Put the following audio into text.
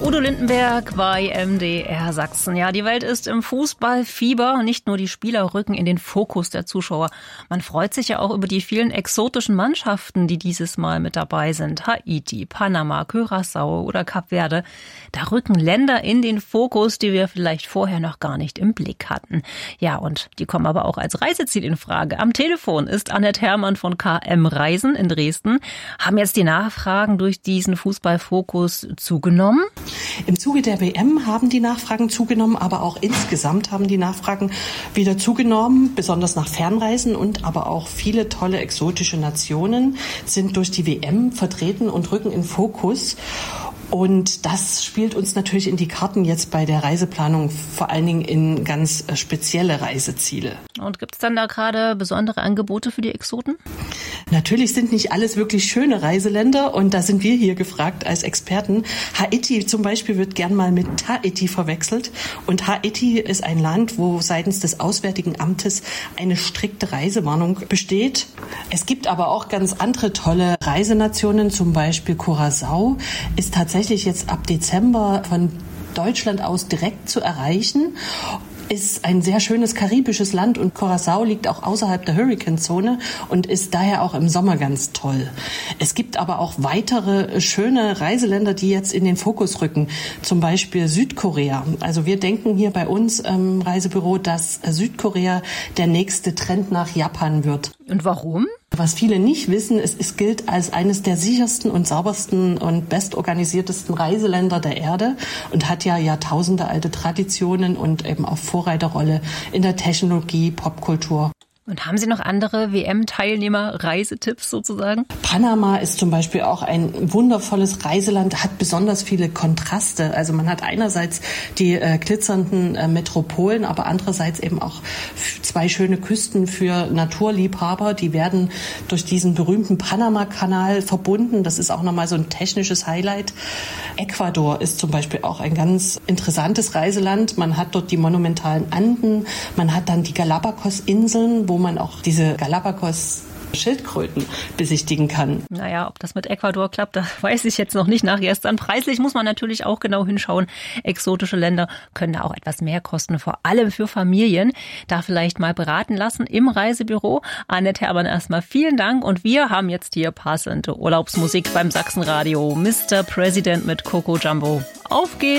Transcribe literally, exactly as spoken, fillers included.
Udo Lindenberg bei M D R Sachsen. Ja, die Welt ist im Fußballfieber. Nicht nur die Spieler rücken in den Fokus der Zuschauer. Man freut sich ja auch über die vielen exotischen Mannschaften, die dieses Mal mit dabei sind. Haiti, Panama, Curaçao oder Kap Verde. Da rücken Länder in den Fokus, die wir vielleicht vorher noch gar nicht im Blick hatten. Ja, und die kommen aber auch als Reiseziel in Frage. Am Telefon ist Annette Herrmann von K M Reisen in Dresden. Haben jetzt die Nachfragen durch diesen Fußballfokus zugenommen? Im Zuge der W M haben die Nachfragen zugenommen, aber auch insgesamt haben die Nachfragen wieder zugenommen, besonders nach Fernreisen, und aber auch viele tolle exotische Nationen sind durch die W M vertreten und rücken in Fokus. Und das spielt uns natürlich in die Karten jetzt bei der Reiseplanung, vor allen Dingen in ganz spezielle Reiseziele. Und gibt es dann da gerade besondere Angebote für die Exoten? Natürlich sind nicht alles wirklich schöne Reiseländer, und da sind wir hier gefragt als Experten. Haiti zum Beispiel wird gern mal mit Tahiti verwechselt, und Haiti ist ein Land, wo seitens des Auswärtigen Amtes eine strikte Reisewarnung besteht. Es gibt aber auch ganz andere tolle Reisenationen, zum Beispiel Curaçao ist tatsächlich jetzt ab Dezember von Deutschland aus direkt zu erreichen. Ist ein sehr schönes karibisches Land, und Curaçao liegt auch außerhalb der Hurrikanzone und ist daher auch im Sommer ganz toll. Es gibt aber auch weitere schöne Reiseländer, die jetzt in den Fokus rücken, zum Beispiel Südkorea. Also wir denken hier bei uns im Reisebüro, dass Südkorea der nächste Trend nach Japan wird. Und warum? Was viele nicht wissen, es, es gilt als eines der sichersten und saubersten und bestorganisiertesten Reiseländer der Erde und hat ja Jahrtausende alte Traditionen und eben auch Vorreiterrolle in der Technologie, Popkultur. Und haben Sie noch andere W M-Teilnehmer-Reisetipps sozusagen? Panama ist zum Beispiel auch ein wundervolles Reiseland, hat besonders viele Kontraste. Also man hat einerseits die äh, glitzernden äh, Metropolen, aber andererseits eben auch zwei schöne Küsten für Naturliebhaber. Die werden durch diesen berühmten Panama-Kanal verbunden. Das ist auch nochmal so ein technisches Highlight. Ecuador ist zum Beispiel auch ein ganz interessantes Reiseland. Man hat dort die monumentalen Anden, man hat dann die Galapagos-Inseln, wo man auch diese Galapagos-Schildkröten besichtigen kann. Naja, ob das mit Ecuador klappt, das weiß ich jetzt noch nicht nach gestern. Preislich muss man natürlich auch genau hinschauen. Exotische Länder können da auch etwas mehr kosten, vor allem für Familien. Da vielleicht mal beraten lassen im Reisebüro. Annette Herrmann, erstmal vielen Dank. Und wir haben jetzt hier passende Urlaubsmusik beim Sachsenradio. Mister President mit Coco Jumbo. Auf geht's!